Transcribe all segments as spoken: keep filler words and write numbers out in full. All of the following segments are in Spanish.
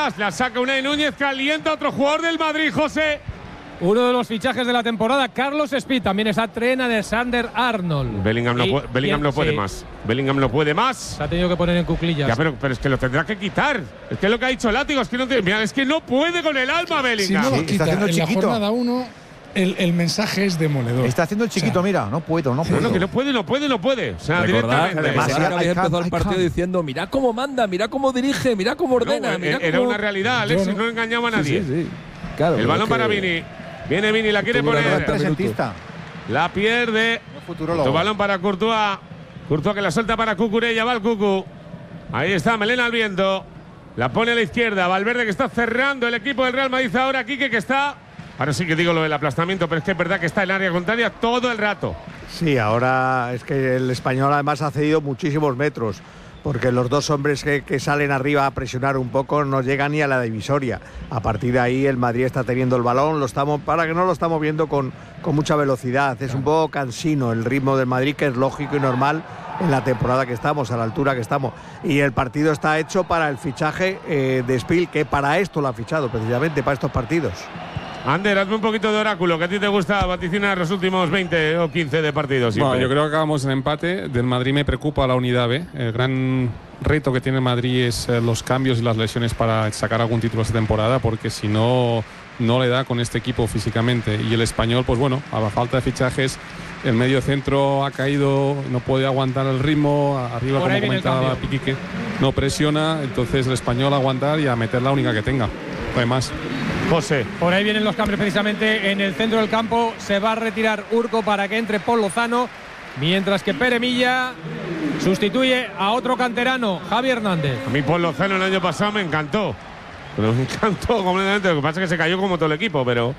más. La saca Unai Núñez, calienta otro jugador del Madrid, José. Uno de los fichajes de la temporada, Carlos Speed, también está trena de Sander Arnold. Bellingham no, y, puede, Bellingham no puede sí. más. Bellingham no puede más. Se ha tenido que poner en cuclillas. Ya, pero, pero es que lo tendrá que quitar. Es que es lo que ha dicho Látigo. Es que no, te, mira, es que no puede con el alma, Bellingham. Si no lo Sí, quita está haciendo en la chiquito. jornada uno, el, el mensaje es demoledor. Está haciendo el chiquito, O sea, mira, no puedo, no puedo. Bueno, que no puede, no puede, no puede. O sea, Recordad, directamente. además, recordad que I habéis can't, empezado el I partido can't. diciendo, mira cómo manda, mira cómo dirige, mira cómo ordena. No, mira era cómo… una realidad, Alexis, Yo no, no. engañaba a Sí, nadie. sí, sí. Claro, El es balón que… para Vini. Viene Vini, la quiere Tuvo una poner. gran Presentista. La pierde. Futurólogo. Tu balón para Courtois. Courtois que la suelta para Cucurella. Va el Cucu. Ahí está, Melena al viento. La pone a la izquierda. Valverde que está cerrando el equipo del Real Madrid ahora. Quique que está… Ahora sí que digo lo del aplastamiento, pero es que es verdad que está en área contraria todo el rato. Sí, ahora es que el español además ha cedido muchísimos metros, porque los dos hombres que, que salen arriba a presionar un poco no llegan ni a la divisoria. A partir de ahí el Madrid está teniendo el balón, lo estamos, para que no lo estamos viendo con, con mucha velocidad. Es un poco cansino el ritmo del Madrid, que es lógico y normal en la temporada que estamos, a la altura que estamos. Y el partido está hecho para el fichaje eh, de Spiel, que para esto lo ha fichado, precisamente para estos partidos. Ander, hazme un poquito de oráculo, que a ti te gusta vaticinar los últimos veinte o quince de partidos. Bueno, siempre. yo creo que acabamos en empate. Del Madrid me preocupa la unidad B. El gran reto que tiene el Madrid es eh, los cambios y las lesiones para sacar algún título esta temporada, porque si no, no le da con este equipo físicamente. Y el español, pues bueno, a la falta de fichajes, el medio centro ha caído, no puede aguantar el ritmo. Arriba, Por ahí como viene el comentaba cambio. Piquique, no presiona. Entonces el español a aguantar y a meter la única que tenga. Además. José. Por ahí vienen los cambios precisamente en el centro del campo. Se va a retirar Urco para que entre Paul Lozano, mientras que Pere Milla sustituye a otro canterano, Javi Hernández. A mí Paul Lozano el año pasado me encantó. Pero me encantó completamente. Lo que pasa es que se cayó como todo el equipo, pero…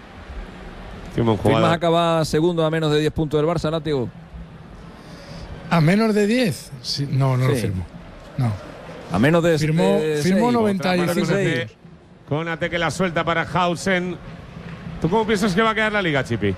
¿Firmas acaba segundo a menos de diez puntos del Barça, Látigo? ¿A menos de diez? Sí, no, no Sí. lo firmo. No. A menos de… Firmó, de firmó seis. noventa y cinco seis. puntos. Conate que la suelta para Hausen. ¿Tú cómo piensas que va a quedar la liga, Chipi?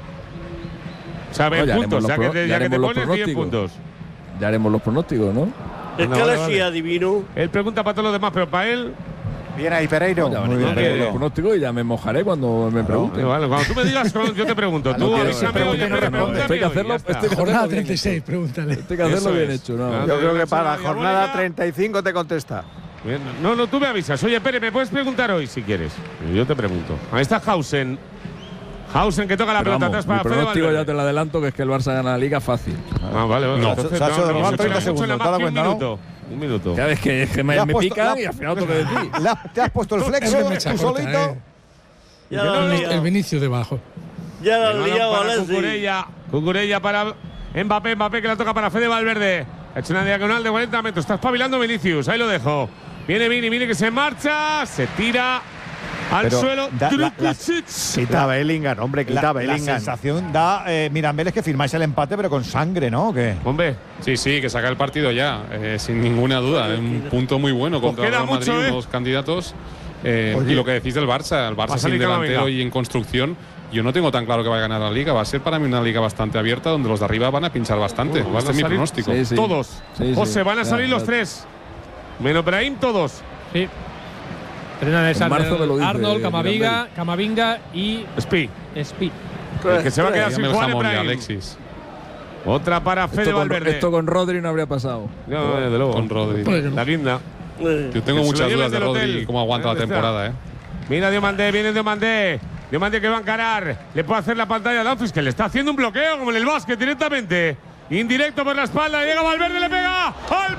O sea, Bueno, veinte ya puntos. haremos Ya los que pro- te, ya ya que te haremos los pones diez pronósticos. puntos. Ya haremos los pronósticos, ¿no? Es No, que vale, le vale. sí adivino. Él pregunta para todos los demás, pero para él… Bien ahí, Pereiro. Ya Muy bien, haremos Pereiro. los pronósticos y ya me mojaré cuando me pregunten. Vale, cuando tú me digas, yo te pregunto. Tú quiero avísame, que oye, pregunte y no pero responde. pregúntame Esto hay que hoy, hacerlo, ya está. esto hay que Jornada hacerlo bien treinta y seis, pregúntale. hecho. Hay que hacerlo Eso bien es. hecho, ¿no? Claro. Yo creo que para la Diabólica. jornada treinta y cinco te contesta. Bien, No, no, tú me avisas. Oye, Pere, ¿me puedes preguntar hoy si quieres? Yo te pregunto. Ahí está Hausen. Hausen que toca la Pero pelota vamos, atrás mi para Fede pronóstico Valverde. ya te lo adelanto, que es que el Barça gana la Liga fácil. Ah, vale, vale. No. Entonces, Se ha hecho de no, robar no, treinta mucho segundos, nada ¿te has dado más que un cuenta, no? minuto. Un minuto. Ya ves que, es que me, Le has me puesto- pican le y has- al final tengo que decir. Le has- te has puesto el flexo, Es que me echa tú corta, solito. eh. Ya la El, han el liado. Vinicius debajo. Ya la El han balón liado, para Alexis. Cucurella. Cucurella para Mbappé. Mbappé que la toca para Fede Valverde. Ha hecho una diagonal de cuarenta metros. Está espabilando Vinicius. Ahí lo dejo. Viene Vini. Vini que se marcha. Se tira al Pero suelo. da- la- la- Trukusic. Quita Bellingham, hombre, quita La, la Bellingham. sensación da, eh, Mirambel, es que firmáis el empate, pero con sangre, ¿no? ¿O qué? Hombre, Sí, sí, que saca el partido ya, eh, sin ninguna duda. Es un punto muy bueno Pues contra el queda Real Madrid, mucho, ¿eh? uno de los candidatos. Eh, Oye. y lo que decís del Barça, el Va a Barça salir sin delantero Camavinga. y en construcción, yo no tengo tan claro que va a ganar la Liga. Va a ser para mí una Liga bastante abierta, donde los de arriba van a pinchar bastante. Uy, van este a es mi salir- pronóstico. Sí, sí. todos. Sí, sí. José, van a Ya, salir los ya. tres. Menos Brahim, todos. Sí. Trena de En marzo me lo Sander dice Arnold, Camavinga, Mirambel. Camavinga y Spi. Speed. El que se va a quedar Dígame sin el jugar es jamón de Brahim. Alexis. Otra para Fede Esto con, Valverde. esto con Rodri no habría pasado. No, desde luego. Con Rodri. Pues que no. La guinda. Eh, Yo tengo Que se lo muchas lleven dudas de del Rodri hotel. y cómo aguanta la ¿Dónde está? temporada, ¿eh? Mira Diomandé, viene Diomandé. Diomandé que va a encarar. Le puede hacer la pantalla a Dumfries, que le está haciendo un bloqueo como en el básquet directamente. Indirecto por la espalda. Llega Valverde, le pega. ¡Al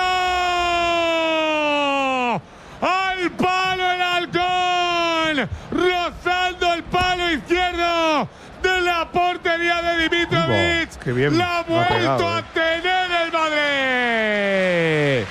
palo! ¡Al palo el halcón! Rozando el palo izquierdo de la portería de Dimitrovic. Uy, qué bien La ha lo ha vuelto pegado, a eh. tener el Madrid.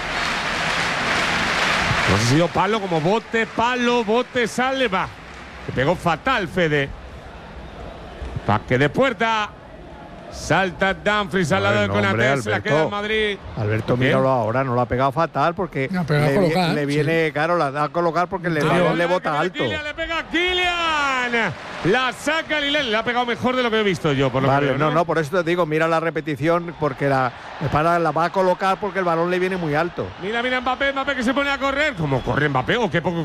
No sé si ha sido palo como bote, palo, bote, sale, va. Se pegó fatal, Fede. Paque de puerta. Salta Dumfries al lado del Bueno, hombre, Konaté, se la Alberto. queda en Madrid. Alberto, ¿Qué? míralo ahora, no lo ha pegado fatal porque No, pero la ha le, vi- colocado, le sí. viene, claro, la da a colocar porque el Interior. balón le Kylian, bota que alto. Kylian, le pega a Kylian. La saca Lilel. Le ha pegado mejor de lo que he visto yo, por lo que Vale, veo, no, no, por eso te digo, mira la repetición porque la, para, la va a colocar porque el balón le viene muy alto. Mira, mira Mbappé, Mbappé que se pone a correr. ¿Cómo corre Mbappé? ¿O qué poco